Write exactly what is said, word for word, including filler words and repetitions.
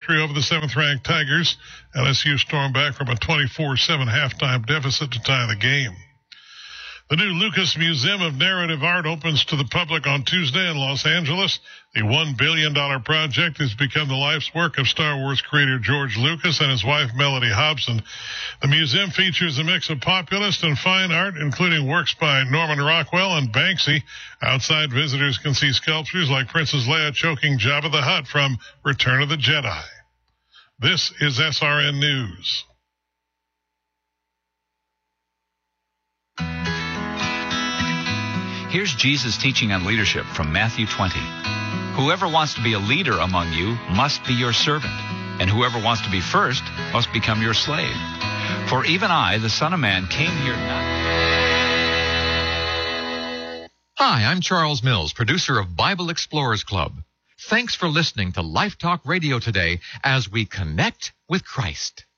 victory over the seventh-ranked Tigers. L S U stormed back from a twenty-four seven halftime deficit to tie the game. The new Lucas Museum of Narrative Art opens to the public on Tuesday in Los Angeles. The one billion dollars project has become the life's work of Star Wars creator George Lucas and his wife Melody Hobson. The museum features a mix of populist and fine art, including works by Norman Rockwell and Banksy. Outside, visitors can see sculptures like Princess Leia choking Jabba the Hutt from Return of the Jedi. This is S R N News. Here's Jesus' teaching on leadership from Matthew twenty. Whoever wants to be a leader among you must be your servant, and whoever wants to be first must become your slave. For even I, the Son of Man, came here not... Hi, I'm Charles Mills, producer of Bible Explorers Club. Thanks for listening to Life Talk Radio today as we connect with Christ.